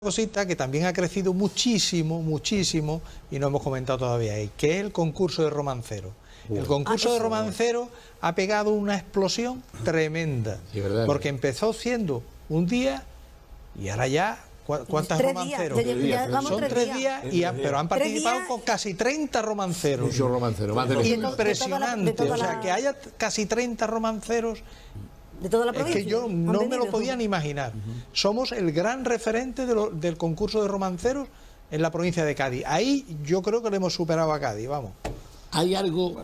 Cosita que también ha crecido muchísimo y no hemos comentado todavía ahí, que es el concurso de romancero. El concurso de romancero ha pegado una explosión tremenda, sí, verdad, porque empezó siendo un día y ahora ya ¿cuántos romanceros? Son 3 días, pero han participado con casi 30 romanceros. Muchos romanceros, más de los impresionante, o sea, que haya casi 30 romanceros. De toda la provincia. Es que yo no me lo podía ni imaginar. Somos el gran referente del concurso de romanceros en la provincia de Cádiz. Ahí yo creo que le hemos superado a Cádiz, vamos. Hay algo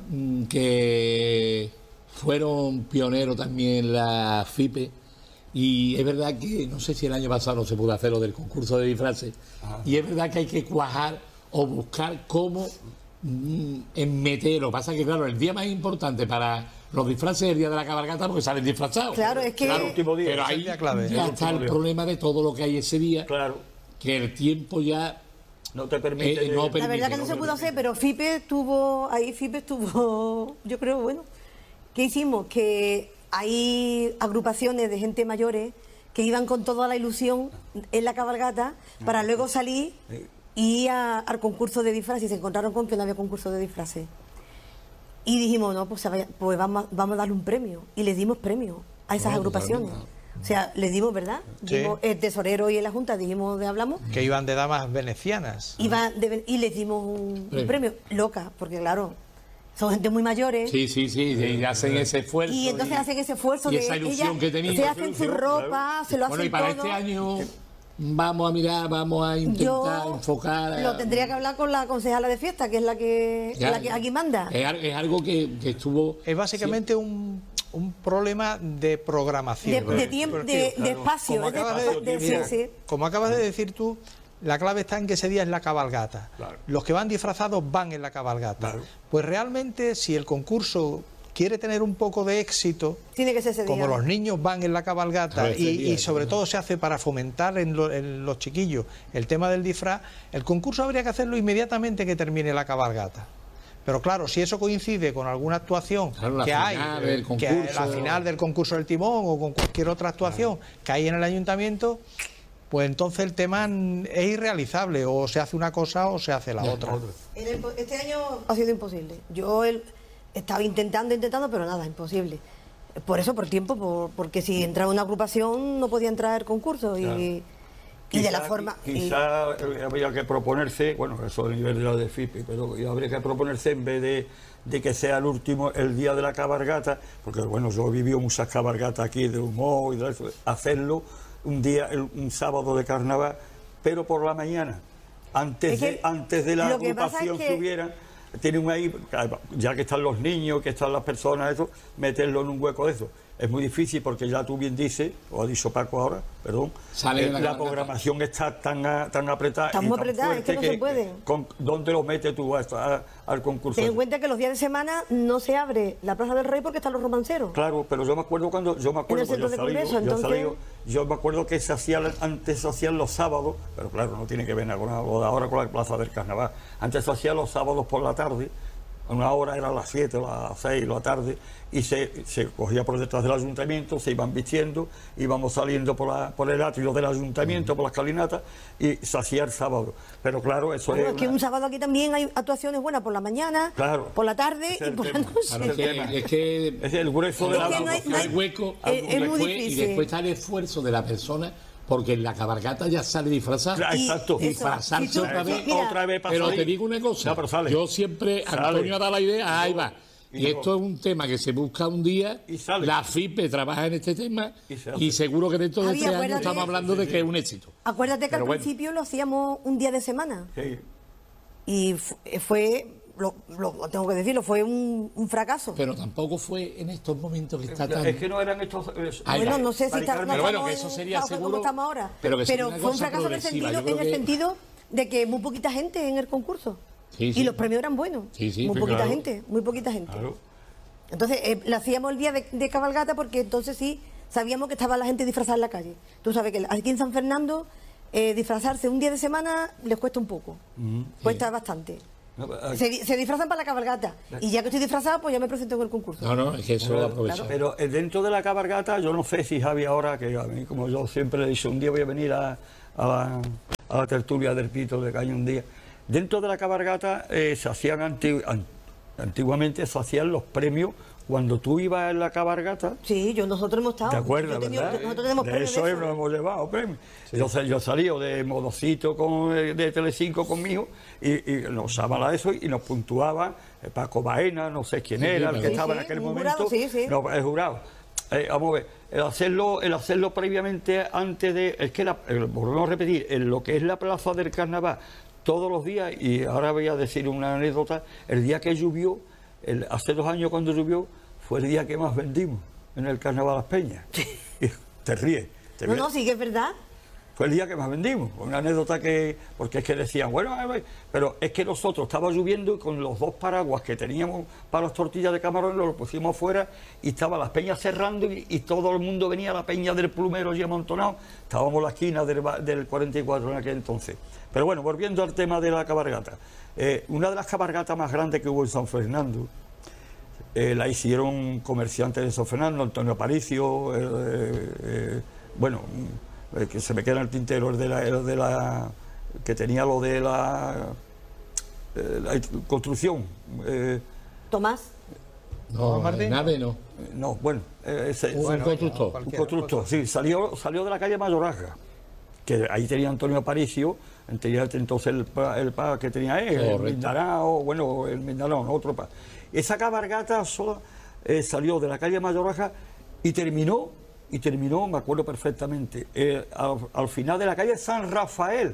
que fueron pioneros también la FIPE, y es verdad que no sé si el año pasado no se pudo hacer lo del concurso de disfraces, y es verdad que hay que cuajar o buscar cómo meter. Lo que pasa es que, claro, el día más importante para los disfraces es el día de la cabalgata, porque salen disfrazados. Claro, es que... Claro, último día, pero ahí ya está el problema de todo lo que hay ese día, claro, que el tiempo ya no te permite. La verdad que no se pudo hacer, pero FIPE estuvo, yo creo, bueno, ¿qué hicimos? Que hay agrupaciones de gente mayores que iban con toda la ilusión en la cabalgata para luego salir y al concurso de disfraces, y se encontraron con que no había concurso de disfraces. Y dijimos, no, pues vamos a darle un premio. Y les dimos premio a esas agrupaciones. O sea, les dimos, ¿verdad? Sí. Dimos, el tesorero y en la Junta dijimos, hablamos. Que iban de damas venecianas. Y les dimos un premio. Loca, porque claro, son gente muy mayores. Sí, y hacen ese esfuerzo. Y entonces hacen ese esfuerzo y esa ilusión que tenían. Se hacen su ropa, claro, se lo hacen todo. Bueno, y para este año vamos a mirar, vamos a intentar enfocar. Lo tendría que hablar con la concejala de fiesta, que es la que aquí manda. Es algo que estuvo. Es básicamente un problema de programación. De tiempo, de espacio. Como acabas de decir tú, la clave está en que ese día es la cabalgata. Claro. Los que van disfrazados van en la cabalgata. Claro. Pues realmente, si el concurso quiere tener un poco de éxito, tiene que ser ese día. Como los niños van en la cabalgata y sobre todo se hace para fomentar en los chiquillos el tema del disfraz, el concurso habría que hacerlo inmediatamente que termine la cabalgata. Pero claro, si eso coincide con alguna actuación que hay, la final del concurso del timón o con cualquier otra actuación que hay en el ayuntamiento, pues entonces el tema es irrealizable, o se hace una cosa o se hace la otra. Este año ha sido imposible. Yo estaba intentando, pero nada, imposible. Por eso, por tiempo, porque si entraba una agrupación no podía entrar el concurso. Claro. Y de la forma... Quizá habría que proponerse, bueno, eso a nivel de la de FIPE, pero habría que proponerse, en vez de que sea el día de la cabalgata, porque bueno, yo he vivido muchas cabalgatas aquí de humor y de eso, hacerlo un sábado de carnaval, pero por la mañana, antes de la agrupación que hubiera, tienen ahí, ya que están los niños, que están las personas, eso, meterlo en un hueco de eso. Es muy difícil porque ya tú bien dices, o ha dicho Paco ahora, perdón, la programación está tan apretada. Está muy apretada, es que no se puede. ¿Dónde lo metes tú al concurso? Ten en cuenta que los días de semana no se abre la Plaza del Rey porque están los romanceros. Claro, pero yo me acuerdo yo me acuerdo que antes se hacían los sábados, pero claro, no tiene que ver nada con ahora con la Plaza del Carnaval. Antes se hacían los sábados por la tarde. Una hora era a las 7 o las 6 de la tarde, y se cogía por detrás del ayuntamiento, se iban vistiendo, íbamos saliendo por el atrio del ayuntamiento, por las escalinata, y se hacía el sábado. Pero claro, eso es que un sábado aquí también hay actuaciones buenas por la mañana, claro, por la tarde y por la noche. Es que es el grueso de la no hay hueco, y después está el esfuerzo de la persona, porque en la cabalgata ya sale disfrazado. Exacto. Disfrazarse otra vez. Pero te digo una cosa, yo siempre, Antonio ha dado la idea, ahí va. Y esto es un tema que se busca un día, la FIPE trabaja en este tema, y seguro que dentro de 3 años estamos hablando de que es un éxito. Acuérdate que al principio lo hacíamos un día de semana. Sí. Y fue... Lo tengo que decirlo, fue un fracaso. Pero tampoco fue en estos momentos que está tan... Es que no eran estos... Bueno, no sé si está... Pero bueno, que eso sería seguro... Como estamos ahora. Pero fue un fracaso en el sentido de que muy poquita gente en el concurso. Sí. Y los premios eran buenos. Sí, muy poquita gente. Claro. Entonces, lo hacíamos el día de cabalgata, porque entonces sí sabíamos que estaba la gente disfrazada en la calle. Tú sabes que aquí en San Fernando disfrazarse un día de semana les cuesta un poco. Cuesta bastante. Se disfrazan para la cabalgata, y ya que estoy disfrazada, pues ya me presento en el concurso. No, es que eso lo aprovecho. Pero dentro de la cabalgata, yo no sé si Javi ahora, que a mí, como yo siempre le he dicho, un día voy a venir a a la tertulia del Pito de Caño un día. Dentro de la cabalgata se hacían antiguamente se hacían los premios cuando tú ibas en la cabalgata. Sí, nosotros hemos estado. ¿Te acuerdas, verdad? Nosotros tenemos de premios eso de eso. nos hemos llevado premios. Sí. Yo salí de Modocito de Telecinco conmigo y nos usaban a eso y nos puntuaban Paco Baena, no sé quién era, el que estaba en aquel momento. Jurado, no, el jurado. Vamos a ver, el hacerlo previamente antes de... Es que, volvemos a repetir, en lo que es la plaza del carnaval, todos los días, y ahora voy a decir una anécdota, el día que llovió, hace 2 años cuando llovió, fue el día que más vendimos en el carnaval Las Peñas. Te ríes. No, sí que es verdad. Fue el día que más vendimos. Una anécdota porque es que decían, bueno, pero es que nosotros estaba lloviendo y con los 2 paraguas que teníamos para las tortillas de camarón los pusimos afuera y estaban las peñas cerrando y todo el mundo venía a la peña del Plumero y amontonado. Estábamos en la esquina del 44 en aquel entonces. Pero bueno, volviendo al tema de la cabalgata. Una de las cabalgatas más grandes que hubo en San Fernando, la hicieron comerciantes de San Fernando, Antonio Aparicio, que se me queda en el tintero, que tenía lo de la construcción. Tomás. No, Martín. Nave no. No, bueno. Un constructor. Un constructor, sí, salió de la calle Mayorazga, que ahí tenía Antonio Aparicio, tenía entonces el pa que tenía él, el Mindanao, el Mindanao, otro pa. Esa cabalgata sola salió de la calle Mayorazga y terminó, me acuerdo perfectamente, al final de la calle San Rafael.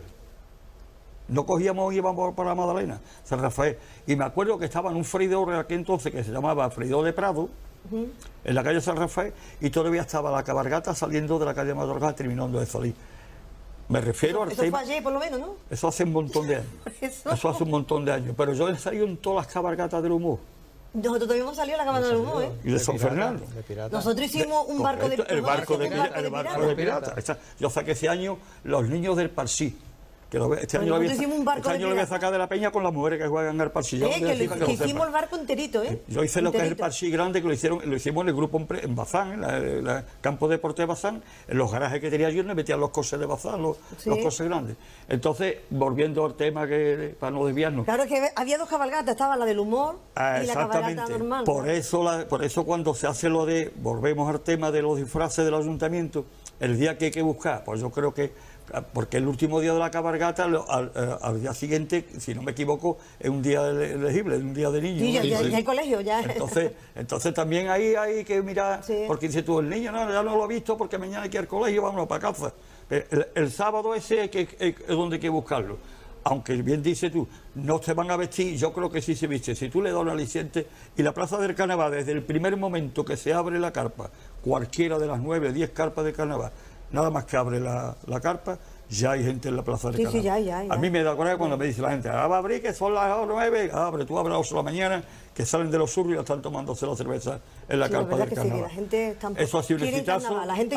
No cogíamos y íbamos para Magdalena, San Rafael. Y me acuerdo que estaba en un freidor aquí entonces que se llamaba Freidor de Prado, en la calle San Rafael, y todavía estaba la cabalgata saliendo de la calle Mayorazga terminando de salir. Me refiero al tema... Eso fue ayer, por lo menos, ¿no? Eso hace un montón de años. Eso hace un montón de años. Pero yo he salido en todas las cabalgatas del humor. Nosotros también hemos salido en la cabalgata del humor, ¿eh? Y de San Fernando. Nosotros hicimos un barco de pirata. El barco de pirata. Yo saqué ese año Los Niños del Parsi. Este año lo voy a sacar de la peña con las mujeres que juegan al Parsi. Que hicimos el barco enterito, ¿eh? Yo hice lo que es el Parsi grande, que lo hicimos en el grupo en Bazán, en el campo de deporte de Bazán, en los garajes que tenía yo, me metían los coches de Bazán, los coches grandes. Entonces, volviendo al tema, para no desviarnos. Claro, que había 2 cabalgatas, estaba la del humor y la cabalgata normal. Por eso cuando se hace volvemos al tema de los disfraces del ayuntamiento, el día que hay que buscar, pues yo creo que porque el último día de la cabalgata, al día siguiente, si no me equivoco, es un día elegible, un día de niños. Sí, ya hay colegio, ya. Entonces también ahí hay que mirar, porque dice tú, el niño ya no lo ha visto porque mañana hay que ir al colegio, vámonos para casa. El sábado ese es donde hay que buscarlo. Aunque bien dices tú, no se van a vestir, yo creo que sí se viste. Si tú le das un aliciente, y la plaza del carnaval, desde el primer momento que se abre la carpa, cualquiera de las 9 o 10 carpas de carnaval, nada más que abre la carpa, ya hay gente en la plaza del carnaval. Sí, ya. A mí me da coraje cuando me dice la gente, va a abrir que son las 9, abre, tú abres a las 8 de la mañana, que salen de los surrios y están tomándose la cerveza en la carpa del carnaval. La gente eso ha sido un exitazo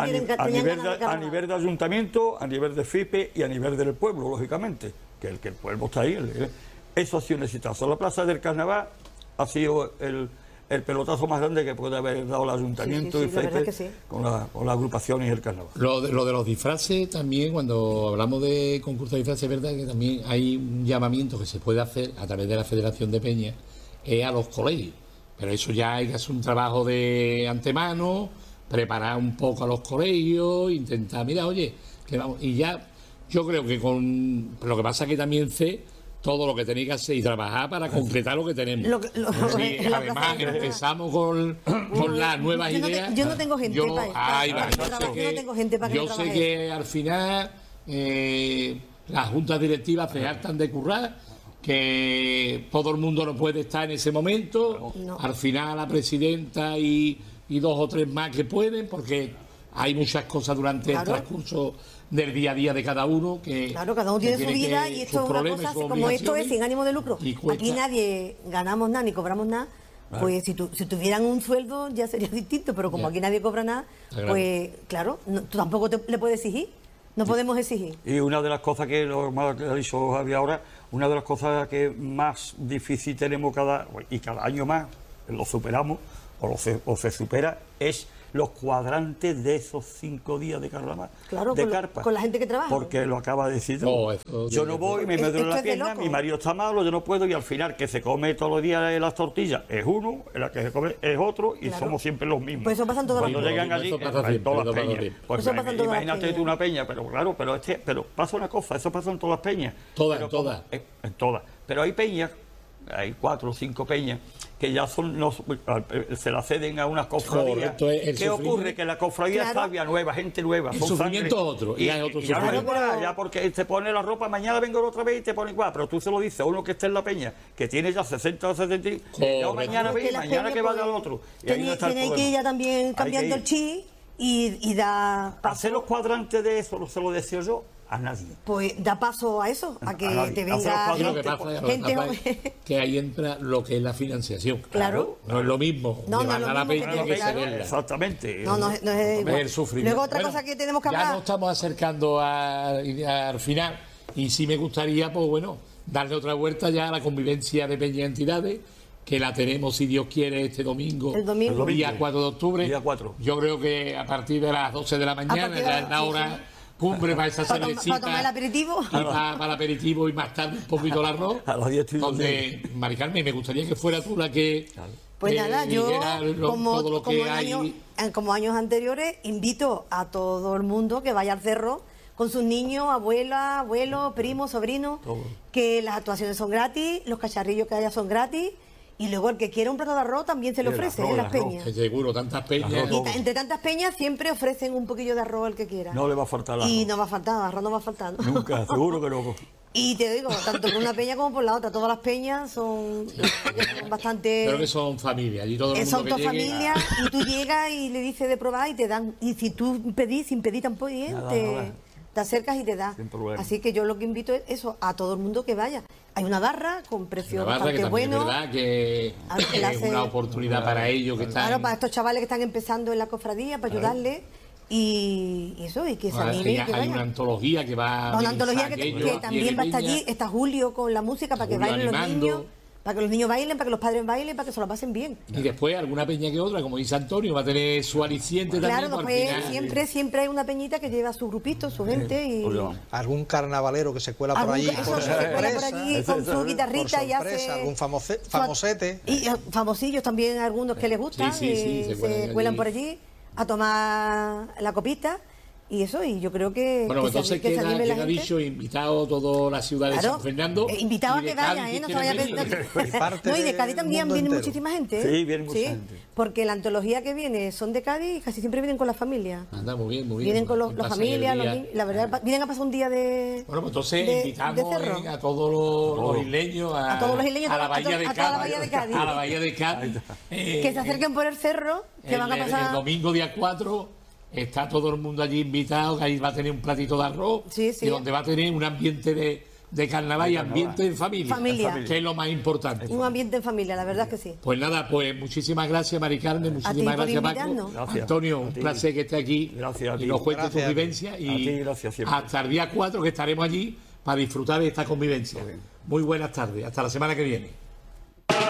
a nivel de ayuntamiento, a nivel de FIPE y a nivel del pueblo, lógicamente, que el pueblo está ahí. Eso ha sido un exitazo. La plaza del carnaval ha sido el pelotazo más grande que puede haber dado el ayuntamiento y FIPE con las agrupaciones y el carnaval. Lo de los disfraces también, cuando hablamos de concurso de disfraces, es verdad que también hay un llamamiento que se puede hacer a través de la Federación de Peñas a los colegios, pero eso ya hay que hacer un trabajo de antemano, preparar un poco a los colegios, intentar, mira, oye, que vamos, y ya yo creo que lo que pasa es que también todo lo que tenéis que hacer y trabajar para concretar lo que tenemos. Además, empezamos con las nuevas ideas. Yo no tengo gente para yo sé que al final las juntas directivas se hartan de currar, que todo el mundo no puede estar en ese momento. No. Al final la presidenta y 2 o 3 más que pueden, porque hay muchas cosas durante el transcurso del día a día de cada uno cada uno tiene su vida y esto es una cosa, como esto es sin ánimo de lucro, aquí nadie ganamos nada ni cobramos nada, pues si tuvieran un sueldo ya sería distinto, pero como aquí nadie cobra nada, pues claro, tú tampoco le puedes exigir, no podemos exigir. Y una de las cosas que ha dicho Javier ahora, una de las cosas que más difícil tenemos cada año más, lo superamos o se supera, es los cuadrantes de esos 5 días de carnaval, Claro, de con, carpa. con la gente que trabaja. Porque lo acaba de decir. No, eso yo tiene no voy, que me duele Esto la es de pierna, loco. mi marido está malo, yo no puedo, y al final que se come todos los días las tortillas es uno, la que se come es otro, y Claro. somos siempre los mismos. Pues eso pasa en todas las Cuando peñas. llegan allí, Eso pasa en siempre, todas las eso pasa peñas. siempre. Pues Eso pasa en todas las imagínate peñas. tú una peña, pero claro, pero pasa una cosa, eso pasa en todas las peñas. Todas, Pero todas. en todas. Pero hay peñas, hay 4 o 5 peñas que ya son se la ceden a unas cofradías. Correcto, el ¿Qué sufrimiento. ocurre? Que la cofradía Claro. está nueva, gente nueva. El son sufrimiento sangre. otro, y hay otro ya no es sufrimiento. igual, ya porque te pone la ropa, mañana vengo otra vez y te pone igual, pero tú se lo dices a uno que esté en la peña, que tiene ya 60 o 70, y yo Correcto. mañana Porque ve, las mañana peñas, que vaya pues, al otro. Y ahí no está el tiene que problema. ir ya también Hay cambiando que el chi y da paso. Hacer los cuadrantes de eso, se lo deseo yo a nadie. Pues da paso a eso, a que A nadie. te Hacer los venga Y lo que gente, pasa, gente es que ahí entra lo que es la financiación. Claro. No es lo mismo No, no llevar es lo a la mismo peña que que claro. cederla. Exactamente. No, no es igual. El sufrimiento. Luego otra Bueno, cosa que tenemos que ya hablar. nos estamos acercando al final y sí me gustaría, pues bueno, darle otra vuelta ya a la convivencia de peña y entidades, que la tenemos, si Dios quiere, este domingo, El domingo. día 4 de octubre. Día 4. Yo creo que a partir de las 12 de la mañana, partir de ya las- es la sí, hora cumbre para esa Para cervecita. tomar el aperitivo. Y para el aperitivo y más tarde un poquito el arroz. A las 10 estoy donde, Mari Carmen, me gustaría que fuera tú la que. Pues nada, yo, dijera todo lo que hay. como años anteriores, invito a todo el mundo que vaya al cerro con sus niños, abuelas, abuelos, primos, sobrinos, Todo. que las actuaciones son gratis, los cacharrillos que haya son gratis, y luego el que quiera un plato de arroz también se le El ofrece arroz, en el las arroz. peñas. Que seguro, tantas peñas. Arroz, todo. Entre tantas peñas siempre ofrecen un poquillo de arroz al que quiera. No le va a faltar la Y no va a faltar, arroz no va a faltar. ¿no? Nunca, seguro que no. Y te digo, tanto por una peña como por la otra, todas las peñas son bastante... Creo que son familias. Allí todo el mundo Son que dos llegue- familias y tú llegas y le dices de probar y te dan. Y si tú pedís, sin pedir tampoco bien, Nada, te, nada. te acercas y te da. Sin problema. Así que yo lo que invito es eso, a todo el mundo que vaya. Hay una barra con Una precios barra que bastante también es buenos. verdad que A ver, que la es hace- una oportunidad para ellos que están. Claro, para estos chavales que están empezando en la cofradía, para ayudarles. Y eso, y que se animen y que hay una vayan. antología que va Una a antología que, aquello, que aquí también en va a estar Peña. allí. Está Julio con la música para que Julio bailen animando. los niños. Para que los niños bailen, para que los padres bailen, para que se lo pasen bien. Y después alguna peña que otra, como dice Antonio, va a tener su aliciente Claro, también. pues, al después final- siempre hay una peñita que lleva su grupito, su gente y... Algún carnavalero que se cuela por allí Eso, por se cuela por sorpresa, allí con su por guitarrita y sorpresa, hace... algún famosete. Y famosillos también, algunos que les gustan, Sí, sí, y se se cuelan cuelan allí. por allí a tomar la copita y eso, y yo creo que, Bueno, que entonces que se queda, anime la queda gente. dicho, invitado a toda la ciudad de Claro, San Fernando. invitado y a de que Cádiz, vaya, que no se quieren vaya a venir. pensar. Y parte No, y de del Cádiz también mundo viene entero. muchísima gente. Sí, viene mucha gente. Porque la antología que viene son de Cádiz y casi siempre vienen con la familia. Anda, muy bien, muy bien. Vienen con las Pasan familias, el los día. niños, la verdad, vienen a pasar un día de... Bueno, pues entonces de invitamos cerro. a todos los isleños, A todos los isleños, a la a bahía de toda la Cádiz, bahía de Cádiz. a la bahía de Cádiz. Que se acerquen por el cerro, que van a El pasar... domingo día 4 está todo el mundo allí invitado, que ahí va a tener un platito de arroz Sí, sí. y donde va a tener un ambiente de carnaval y ambiente en familia, Familia. que es lo más importante. Un ambiente en familia, la verdad es que sí. Pues nada, pues muchísimas gracias, Mari Carmen, muchísimas por gracias, Paco. invitarnos. Gracias. Antonio, A un ti. placer que esté aquí Gracias a y ti. nos cuente Gracias tu a ti. vivencia y A ti, gracias siempre. hasta el día 4 que estaremos allí para disfrutar de esta convivencia. Muy buenas tardes, hasta la semana que viene.